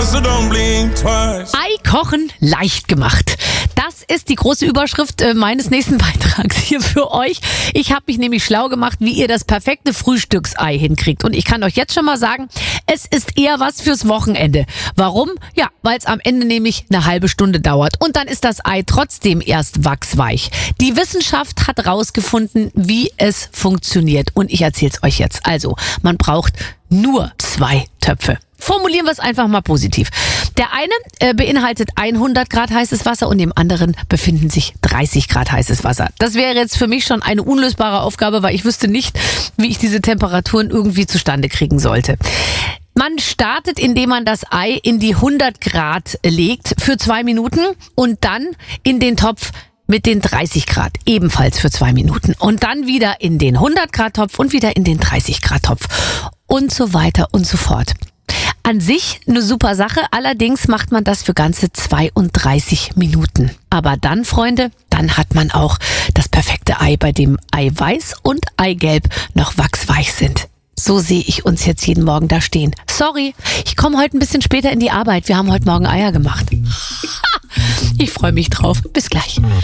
so don't blink twice. Ei kochen leicht gemacht. Das ist die große Überschrift meines nächsten Beitrags hier für euch. Ich habe mich nämlich schlau gemacht, wie ihr das perfekte Frühstücksei hinkriegt. Und ich kann euch jetzt schon mal sagen, es ist eher was fürs Wochenende. Warum? Ja, weil es am Ende nämlich eine halbe Stunde dauert. Und dann ist das Ei trotzdem erst wachsweich. Die Wissenschaft hat rausgefunden, wie es funktioniert. Und ich erzähle es euch jetzt. Also, man braucht nur 2 Töpfe. Formulieren wir es einfach mal positiv. Der eine beinhaltet 100 Grad heißes Wasser und im anderen befinden sich 30 Grad heißes Wasser. Das wäre jetzt für mich schon eine unlösbare Aufgabe, weil ich wüsste nicht, wie ich diese Temperaturen irgendwie zustande kriegen sollte. Man startet, indem man das Ei in die 100 Grad legt für 2 Minuten und dann in den Topf mit den 30 Grad, ebenfalls für 2 Minuten. Und dann wieder in den 100 Grad Topf und wieder in den 30 Grad Topf. Und so weiter und so fort. An sich eine super Sache, allerdings macht man das für ganze 32 Minuten. Aber dann, Freunde, dann hat man auch das perfekte Ei, bei dem Eiweiß und Eigelb noch wachsweich sind. So sehe ich uns jetzt jeden Morgen da stehen. Sorry, ich komme heute ein bisschen später in die Arbeit. Wir haben heute Morgen Eier gemacht. Ich freue mich drauf. Bis gleich.